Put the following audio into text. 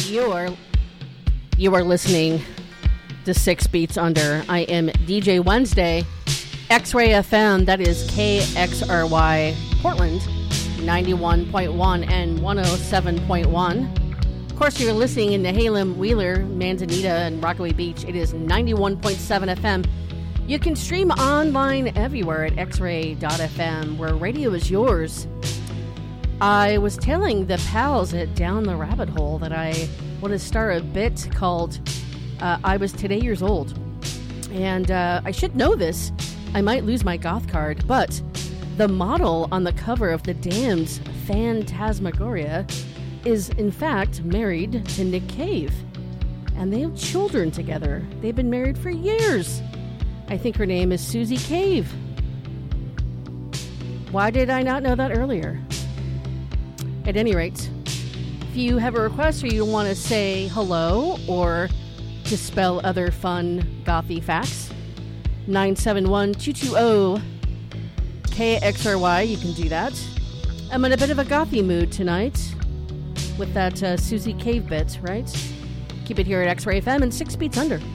You are listening to 6 Beats Under. I am DJ Wednesday, X-Ray FM, that is KXRY Portland, 91.1 and 107.1. Of course, you're listening in Nehalem, Wheeler, Manzanita, and Rockaway Beach. It is 91.7 FM. You can stream online everywhere at xray.fm, where radio is yours. I was telling the pals at Down the Rabbit Hole that I want to start a bit called I Was Today Years Old. And I should know this. I might lose my goth card, but the model on the cover of The Damned's Phantasmagoria is, in fact, married to Nick Cave. And they have children together. They've been married for years. I think her name is Susie Cave. Why did I not know that earlier? At any rate, if you have a request or you want to say hello or to spell other fun gothy facts, 971-220-KXRY, you can do that. I'm in a bit of a gothy mood tonight with that Susie Cave bit, right? Keep it here at X-Ray FM and 6 Beats Under.